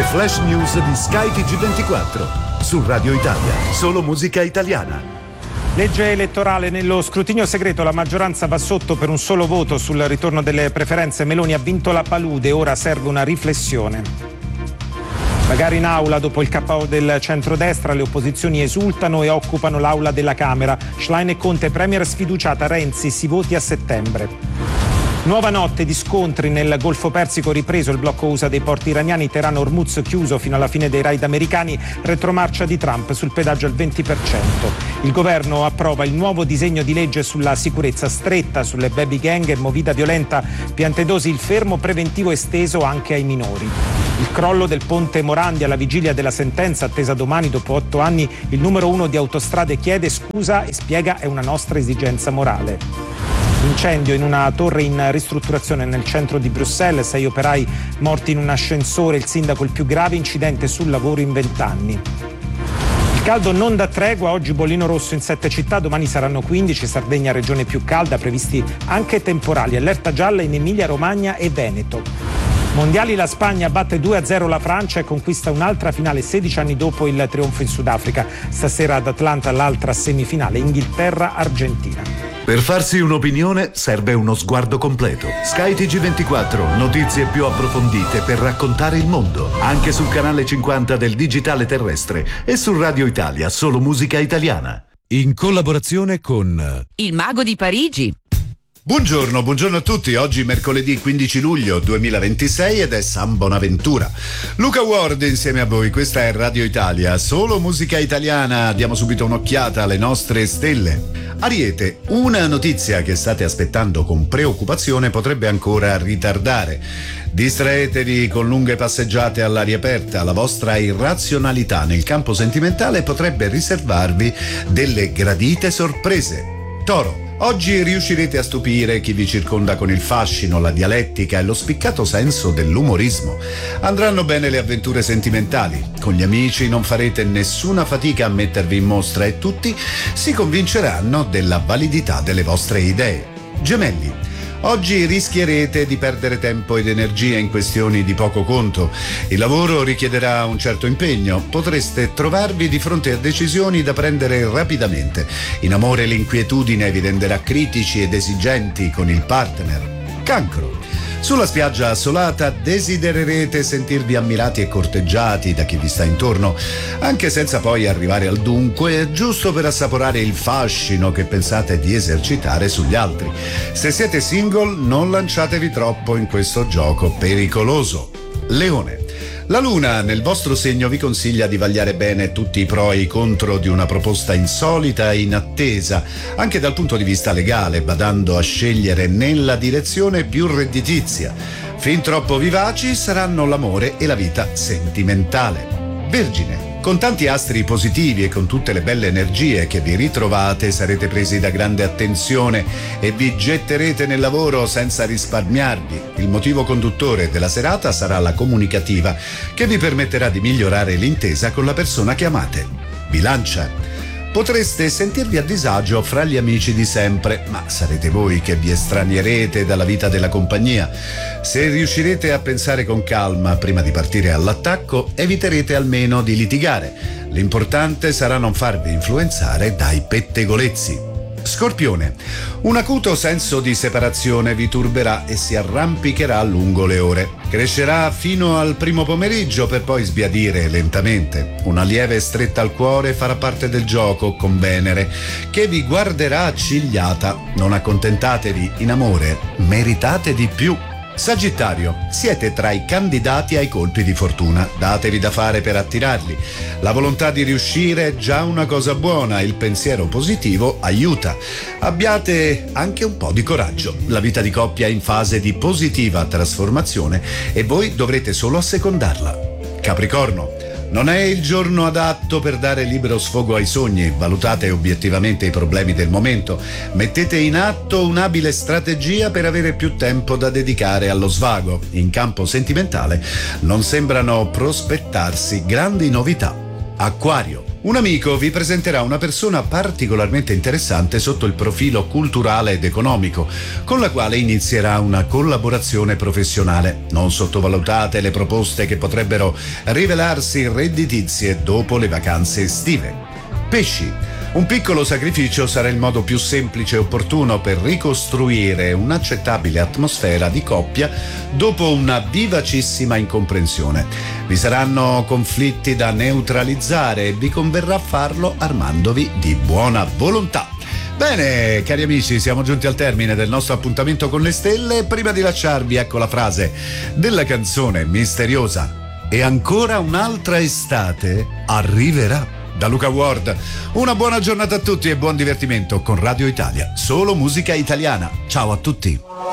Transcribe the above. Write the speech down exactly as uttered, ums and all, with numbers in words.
Flash News di Sky T G ventiquattro. Su Radio Italia, solo musica italiana. Legge elettorale. Nello scrutinio segreto la maggioranza va sotto per un solo voto sul ritorno delle preferenze. Meloni ha vinto la palude, ora serve una riflessione. Magari in aula, dopo il K O del centrodestra, le opposizioni esultano e occupano l'aula della Camera. Schlein e Conte, premier sfiduciata, Renzi, si voti a settembre. Nuova notte di scontri nel Golfo Persico, ripreso il blocco U S A dei porti iraniani, Teheran Hormuz chiuso fino alla fine dei raid americani, retromarcia di Trump sul pedaggio al venti per cento. Il governo approva il nuovo disegno di legge sulla sicurezza stretta, sulle baby gang e movida violenta, Piantedosi il fermo preventivo esteso anche ai minori. Il crollo del ponte Morandi alla vigilia della sentenza attesa domani dopo otto anni, il numero uno di Autostrade chiede scusa e spiega è una nostra esigenza morale. Incendio in una torre in ristrutturazione nel centro di Bruxelles, sei operai morti in un ascensore, il sindaco il più grave incidente sul lavoro in vent'anni. Il caldo non dà tregua, oggi bollino rosso in sette città, domani saranno quindici, Sardegna regione più calda, previsti anche temporali, allerta gialla in Emilia Romagna e Veneto. Mondiali, la Spagna batte due a zero la Francia e conquista un'altra finale sedici anni dopo il trionfo in Sudafrica. Stasera ad Atlanta l'altra semifinale, Inghilterra-Argentina. Per farsi un'opinione serve uno sguardo completo. Sky T G ventiquattro, notizie più approfondite per raccontare il mondo. Anche sul canale cinquanta del digitale terrestre e su Radio Italia, solo musica italiana. In collaborazione con Il Mago di Parigi. Buongiorno, buongiorno a tutti. Oggi mercoledì quindici luglio duemilaventisei ed è San Bonaventura. Luca Ward insieme a voi, questa è Radio Italia, solo musica italiana. Diamo subito un'occhiata alle nostre stelle. Ariete, una notizia che state aspettando con preoccupazione potrebbe ancora ritardare. Distraetevi con lunghe passeggiate all'aria aperta, la vostra irrazionalità nel campo sentimentale potrebbe riservarvi delle gradite sorprese. Toro, oggi riuscirete a stupire chi vi circonda con il fascino, la dialettica e lo spiccato senso dell'umorismo. Andranno bene le avventure sentimentali. Con gli amici non farete nessuna fatica a mettervi in mostra e tutti si convinceranno della validità delle vostre idee. Gemelli, oggi rischierete di perdere tempo ed energia in questioni di poco conto. Il lavoro richiederà un certo impegno. Potreste trovarvi di fronte a decisioni da prendere rapidamente. In amore l'inquietudine vi renderà critici ed esigenti con il partner. Cancro, sulla spiaggia assolata desidererete sentirvi ammirati e corteggiati da chi vi sta intorno, anche senza poi arrivare al dunque, giusto per assaporare il fascino che pensate di esercitare sugli altri. Se siete single, non lanciatevi troppo in questo gioco pericoloso. Leone, la luna nel vostro segno vi consiglia di vagliare bene tutti i pro e i contro di una proposta insolita e inattesa, anche dal punto di vista legale, badando a scegliere nella direzione più redditizia. Fin troppo vivaci saranno l'amore e la vita sentimentale. Vergine, con tanti astri positivi e con tutte le belle energie che vi ritrovate, sarete presi da grande attenzione e vi getterete nel lavoro senza risparmiarvi. Il motivo conduttore della serata sarà la comunicativa, che vi permetterà di migliorare l'intesa con la persona che amate. Bilancia, potreste sentirvi a disagio fra gli amici di sempre, ma sarete voi che vi estranierete dalla vita della compagnia. Se riuscirete a pensare con calma prima di partire all'attacco, eviterete almeno di litigare. L'importante sarà non farvi influenzare dai pettegolezzi. Scorpione, un acuto senso di separazione vi turberà e si arrampicherà lungo le ore. Crescerà fino al primo pomeriggio per poi sbiadire lentamente. Una lieve stretta al cuore farà parte del gioco con Venere, che vi guarderà accigliata. Non accontentatevi, in amore meritate di più. Sagittario, siete tra i candidati ai colpi di fortuna, datevi da fare per attirarli. La volontà di riuscire è già una cosa buona, il pensiero positivo aiuta. Abbiate anche un po' di coraggio, la vita di coppia è in fase di positiva trasformazione e voi dovrete solo assecondarla. Capricorno, non è il giorno adatto per dare libero sfogo ai sogni, valutate obiettivamente i problemi del momento, mettete in atto un'abile strategia per avere più tempo da dedicare allo svago. In campo sentimentale non sembrano prospettarsi grandi novità. Acquario. Un amico vi presenterà una persona particolarmente interessante sotto il profilo culturale ed economico, con la quale inizierà una collaborazione professionale. Non sottovalutate le proposte che potrebbero rivelarsi redditizie dopo le vacanze estive. Pesci. Un piccolo sacrificio sarà il modo più semplice e opportuno per ricostruire un'accettabile atmosfera di coppia dopo una vivacissima incomprensione. Vi saranno conflitti da neutralizzare e vi converrà farlo armandovi di buona volontà. Bene, cari amici, siamo giunti al termine del nostro appuntamento con le stelle. Prima di lasciarvi, ecco la frase della canzone misteriosa. E ancora un'altra estate arriverà. Da Luca Ward, una buona giornata a tutti e buon divertimento con Radio Italia, solo musica italiana. Ciao a tutti.